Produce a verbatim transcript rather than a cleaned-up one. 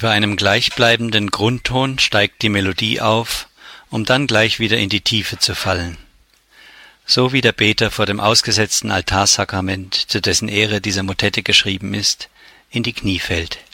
Über einem gleichbleibenden Grundton steigt die Melodie auf, um dann gleich wieder in die Tiefe zu fallen. So wie der Beter vor dem ausgesetzten Altarsakrament, zu dessen Ehre diese Motette geschrieben ist, in die Knie fällt.